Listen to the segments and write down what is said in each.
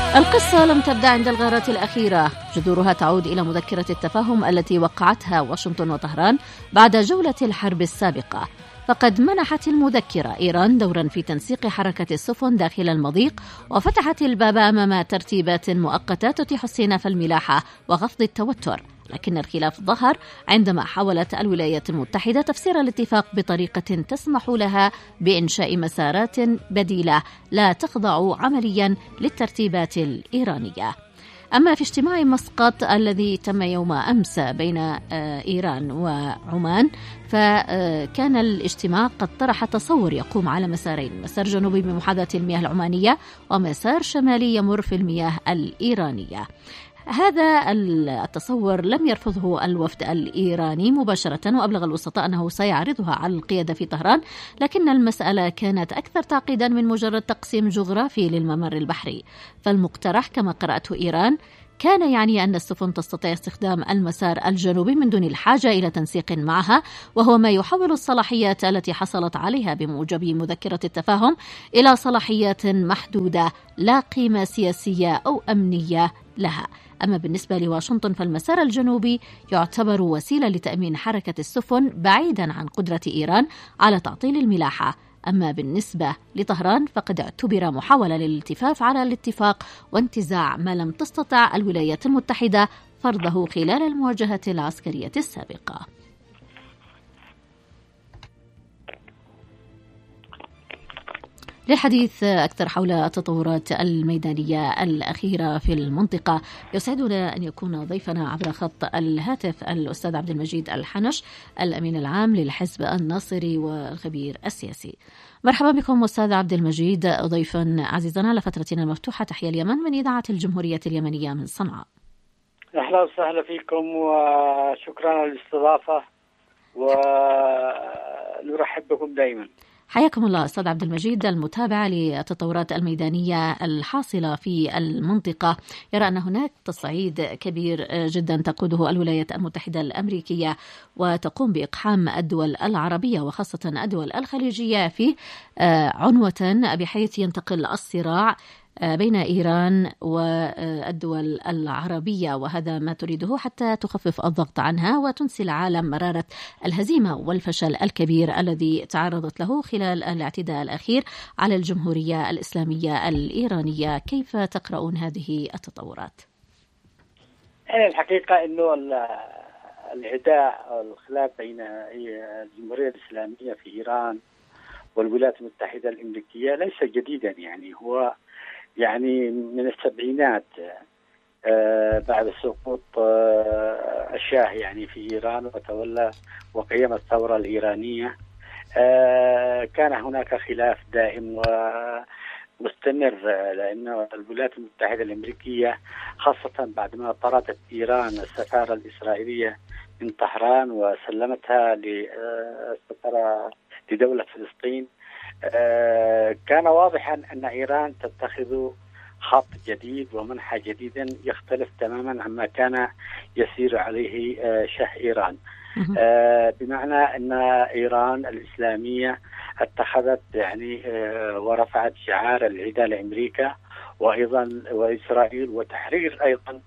القصة لم تبدأ عند الغارات الأخيرة، جذورها تعود إلى مذكرة التفاهم التي وقعتها واشنطن وطهران بعد جولة الحرب السابقة. فقد منحت المذكرة إيران دورا في تنسيق حركة السفن داخل المضيق، وفتحت الباب أمام ترتيبات مؤقتة تتيح استئناف الملاحة وخفض التوتر. لكن الخلاف ظهر عندما حاولت الولايات المتحدة تفسير الاتفاق بطريقة تسمح لها بإنشاء مسارات بديلة لا تخضع عمليا للترتيبات الإيرانية. أما في اجتماع مسقط الذي تم يوم أمس بين إيران وعمان، فكان الاجتماع قد طرح تصور يقوم على مسارين: مسار جنوبي بمحاذاة المياه العمانية، ومسار شمالي يمر في المياه الإيرانية. هذا التصور لم يرفضه الوفد الإيراني مباشرة، وأبلغ الوسطاء أنه سيعرضها على القيادة في طهران، لكن المسألة كانت أكثر تعقيدا من مجرد تقسيم جغرافي للممر البحري. فالمقترح كما قرأته إيران كان يعني أن السفن تستطيع استخدام المسار الجنوبي من دون الحاجة إلى تنسيق معها، وهو ما يحول الصلاحيات التي حصلت عليها بموجب مذكرة التفاهم إلى صلاحيات محدودة لا قيمة سياسية أو أمنية لها. أما بالنسبة لواشنطن فالمسار الجنوبي يعتبر وسيلة لتأمين حركة السفن بعيدا عن قدرة إيران على تعطيل الملاحة. أما بالنسبة لطهران فقد اعتبر محاولة للالتفاف على الاتفاق وانتزاع ما لم تستطع الولايات المتحدة فرضه خلال المواجهة العسكرية السابقة. للحديث أكثر حول التطورات الميدانية الأخيرة في المنطقة، يسعدنا أن يكون ضيفنا عبر خط الهاتف الأستاذ عبد المجيد الحنش، الأمين العام للحزب الناصري والخبير السياسي. مرحبا بكم أستاذ عبد المجيد، ضيفا عزيزا على فترتنا المفتوحة. تحية اليمن من إذاعة الجمهورية اليمنية من صنعاء. أهلا وسهلا فيكم وشكرا على الاستضافة ونرحب بكم دائما. حياكم الله أستاذ عبد المجيد. المتابع للتطورات الميدانية الحاصلة في المنطقة يرى أن هناك تصعيد كبير جدا تقوده الولايات المتحدة الأمريكية وتقوم بإقحام الدول العربية وخاصة الدول الخليجية فيه عنوة بحيث ينتقل الصراع بين إيران والدول العربية، وهذا ما تريده حتى تخفف الضغط عنها وتنسي العالم مرارة الهزيمة والفشل الكبير الذي تعرضت له خلال الاعتداء الأخير على الجمهورية الإسلامية الإيرانية. كيف تقرؤون هذه التطورات؟ الحقيقة أنه العداء والخلاف بين الجمهورية الإسلامية في إيران والولايات المتحدة الأمريكية ليس جديدا، يعني هو من السبعينات بعد سقوط الشاه في إيران وتولى وقيام الثورة الإيرانية. كان هناك خلاف دائم ومستمر، لأن الولايات المتحدة الأمريكية خاصة بعدما طردت إيران السفارة الإسرائيلية من طهران وسلمتها للسفارة لدولة فلسطين، كان واضحا أن إيران تتخذ خط جديد ومنحى جديدا يختلف تماما عما كان يسير عليه شاه إيران. بمعنى أن إيران الإسلامية اتخذت ورفعت شعار العداء لأمريكا وأيضا وإسرائيل وتحرير أيضا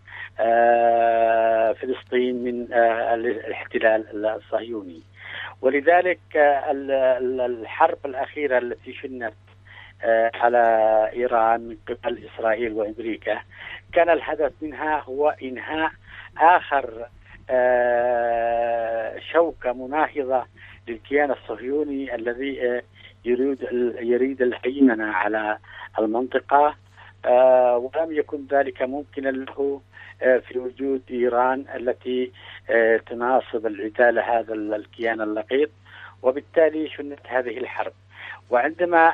فلسطين من الاحتلال الصهيوني. ولذلك الحرب الأخيرة التي شنت على إيران من قبل إسرائيل وأمريكا كان الهدف منها هو إنهاء آخر شوكة مناهضة للكيان الصهيوني الذي يريد الهيمنة على المنطقة، ولم يكن ذلك ممكنا له في وجود إيران التي تناصب العداء لهذا الكيان اللقيط، وبالتالي شنت هذه الحرب. وعندما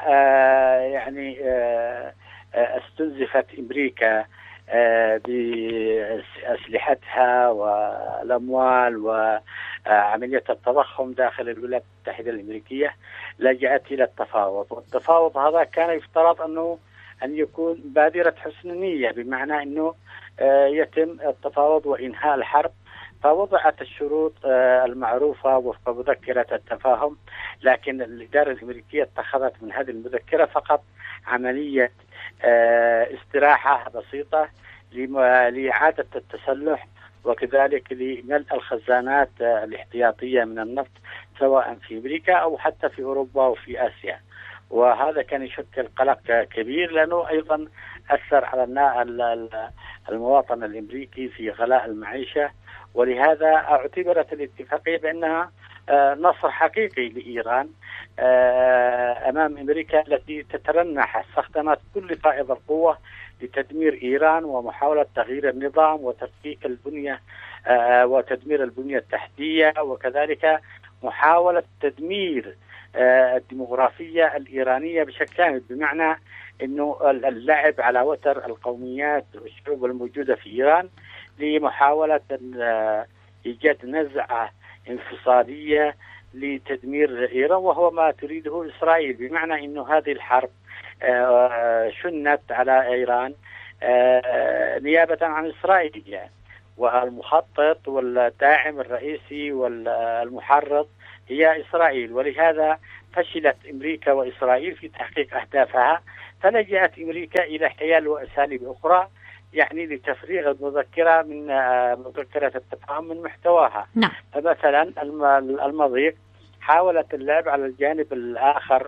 استنزفت أمريكا بأسلحتها والأموال وعملية التضخم داخل الولايات المتحدة الأمريكية، لجأت إلى التفاوض. والتفاوض هذا كان يفترض أن يكون بادرة حسن نية، بمعنى أنه يتم التفاوض وإنهاء الحرب فوضعت الشروط المعروفة وفق مذكرة التفاهم، لكن الإدارة الأمريكية اتخذت من هذه المذكرة فقط عملية استراحة بسيطة لإعادة التسلح، وكذلك لملء الخزانات الاحتياطية من النفط سواء في أمريكا أو حتى في أوروبا وفي آسيا. وهذا كان يشكل قلق كبير، لأنه أيضا أثر على المواطن الأمريكي في غلاء المعيشة، ولهذا اعتبرت الاتفاقية بأنها نصر حقيقي لإيران أمام أمريكا التي تترنح. استخدمت كل فائض القوة لتدمير إيران ومحاولة تغيير النظام وتفكيك البنية وتدمير البنية التحتية، وكذلك محاولة تدمير الديمغرافية الإيرانية بشكل كامل، بمعنى أنه اللعب على وتر القوميات والشعوب الموجودة في إيران لمحاولة إيجاد نزعة انفصالية لتدمير إيران، وهو ما تريده إسرائيل، بمعنى أنه هذه الحرب شنت على إيران نيابة عن إسرائيل يعني. والمخطط والداعم الرئيسي والمحرض هي إسرائيل، ولهذا فشلت أمريكا وإسرائيل في تحقيق أهدافها، فلجأت أمريكا إلى حيل وأساليب أخرى يعني لتفريغ المذكرة من مذكرة التفاهم من محتواها. نعم. فمثلا المضيق حاولت اللعب على الجانب الآخر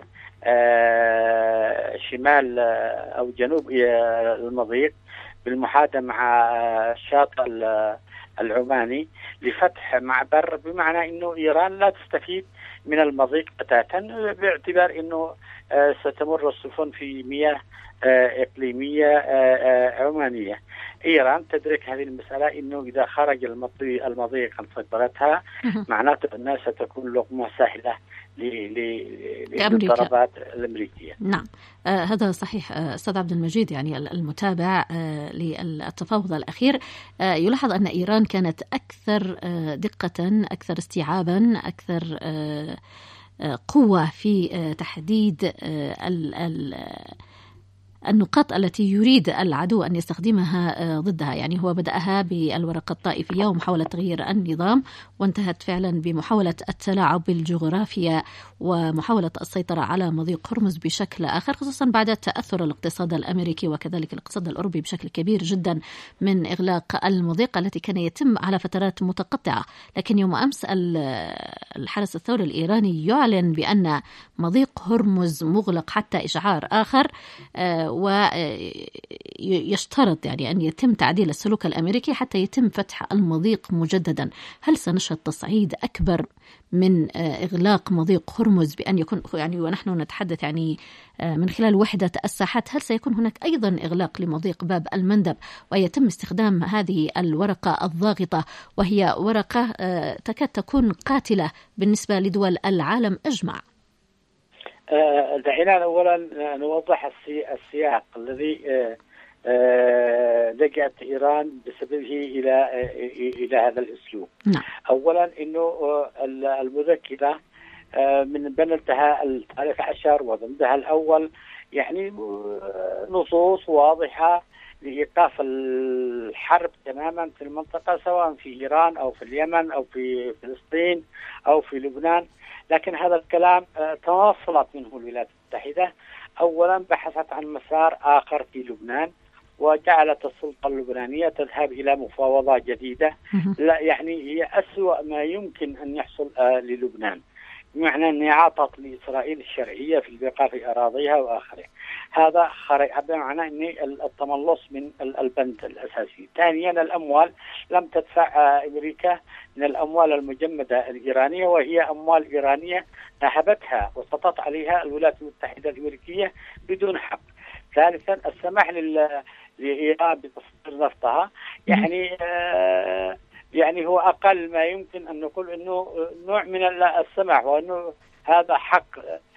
شمال أو جنوب المضيق بالمحادة مع الشاطئ العماني لفتح معبر، بمعنى أنه إيران لا تستفيد من المضيق بتاتا، باعتبار أنه ستمر السفن في مياه إقليمية عمانية. إيران تدرك هذه المسألة، أنه إذا خرج المضيق عن سيطرتها معناته أنها ستكون لقمة سهلة للضربات الأمريكية. نعم، هذا صحيح أستاذ عبد المجيد. يعني المتابع للتفاوض الأخير يلاحظ أن إيران كانت أكثر دقة، أكثر استيعابا، أكثر قوة في تحديد النقاط التي يريد العدو أن يستخدمها ضدها. يعني هو بدأها بالورقة الطائفية ومحاولة تغيير النظام، وانتهت فعلا بمحاولة التلاعب بالجغرافيا ومحاولة السيطرة على مضيق هرمز بشكل آخر، خصوصا بعد تأثر الاقتصاد الأمريكي وكذلك الاقتصاد الأوروبي بشكل كبير جدا من إغلاق المضيق التي كان يتم على فترات متقطعة. لكن يوم أمس الحرس الثوري الإيراني يعلن بأن مضيق هرمز مغلق حتى إشعار آخر، ويشترط يعني أن يتم تعديل السلوك الأمريكي حتى يتم فتح المضيق مجددا. هل سنشهد تصعيد أكبر من إغلاق مضيق هرمز بأن يكون يعني، ونحن نتحدث يعني من خلال وحدة الساحات، هل سيكون هناك أيضا إغلاق لمضيق باب المندب ويتم استخدام هذه الورقة الضاغطة، وهي ورقة تكاد تكون قاتلة بالنسبة لدول العالم أجمع؟ دعينا أولا نوضح السياق الذي لجأت إيران بسببه إلى هذا الأسلوب. نعم. أولا إنه المذكرة من بندها 13 وبندها الأول يعني نصوص واضحة لإيقاف الحرب تماما في المنطقة، سواء في إيران أو في اليمن أو في فلسطين أو في لبنان. لكن هذا الكلام تواصلت منه الولايات المتحدة. أولا بحثت عن مسار آخر في لبنان، وجعلت السلطة اللبنانية تذهب إلى مفاوضة جديدة. لا يعني هي أسوأ ما يمكن أن يحصل للبنان، بمعنى أن أعطت لإسرائيل الشرعية في البقاء في أراضيها وآخره. هذا بمعنى أن التملص من البند الأساسي. ثانيا الأموال، لم تدفع أمريكا من الأموال المجمدة الإيرانية، وهي أموال إيرانية نهبتها وسطت عليها الولايات المتحدة الأمريكية بدون حق. ثالثا السماح لإيران بتصدير نفطها، يعني هو أقل ما يمكن أن نقول أنه نوع من السماح، وأنه هذا حق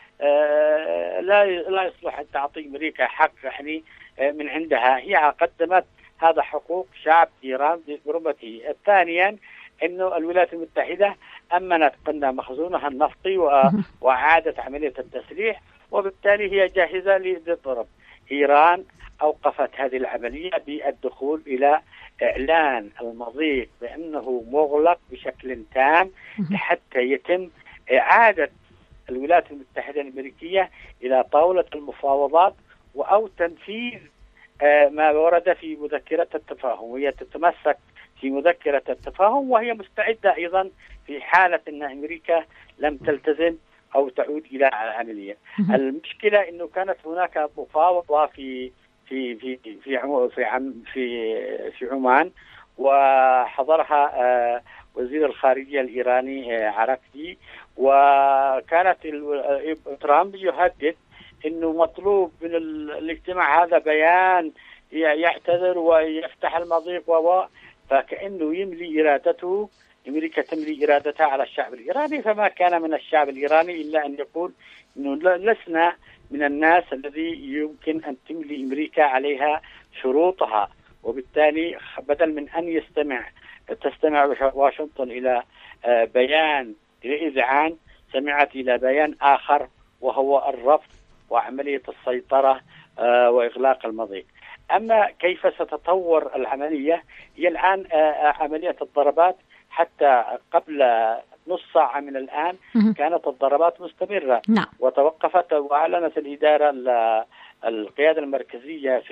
لا يصلح أن تعطي أمريكا حق يعني من عندها. هي قدمت هذا حقوق شعب إيران بغربته. ثانيا أنه الولايات المتحدة أمنت قلنا مخزونها النفطي وأعادت عملية التسليح، وبالتالي هي جاهزة للضرب. إيران أوقفت هذه العملية بالدخول إلى إعلان المضيق بأنه مغلق بشكل تام حتى يتم إعادة الولايات المتحدة الأمريكية إلى طاولة المفاوضات أو تنفيذ ما ورد في مذكرة التفاهم. وهي تتمسك في مذكرة التفاهم، وهي مستعدة أيضا في حالة أن أمريكا لم تلتزم أو تعود إلى العملية. المشكلة أنه كانت هناك مفاوضة في في في في في عمان، وحضرها وزير الخارجية الإيراني عراقجي، وكانت ترامب يهدد أنه مطلوب من الاجتماع هذا بيان يعتذر ويفتح المضيق فكأنه يملي إرادته، أمريكا تملي إرادتها على الشعب الإيراني. فما كان من الشعب الإيراني إلا أن يقول أنه لسنا من الناس الذي يمكن أن تملي أمريكا عليها شروطها، وبالتالي بدل من أن تستمع واشنطن إلى بيان إذعان، سمعت إلى بيان آخر وهو الرفض وعملية السيطرة وإغلاق المضيق. أما كيف ستتطور العملية، هي الآن عملية الضربات حتى قبل نص ساعة من الآن كانت الضربات مستمرة. وتوقفت، وأعلنت القيادة المركزية